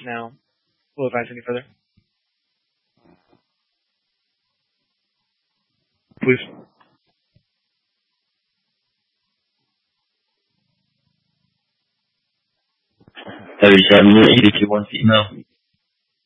now will advance any further. Please. T'as réussi à venir, il était one female.